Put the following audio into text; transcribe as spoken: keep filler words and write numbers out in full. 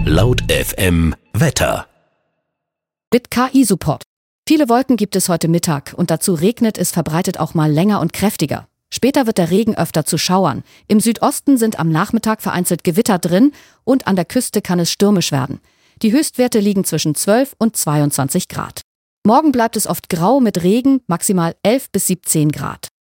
Laut F M Wetter. Mit K I-Support. Viele Wolken gibt es heute Mittag und dazu regnet es verbreitet auch mal länger und kräftiger. Später wird der Regen öfter zu Schauern. Im Südosten sind am Nachmittag vereinzelt Gewitter drin und an der Küste kann es stürmisch werden. Die Höchstwerte liegen zwischen zwölf und zweiundzwanzig Grad. Morgen bleibt es oft grau mit Regen, maximal elf bis siebzehn Grad.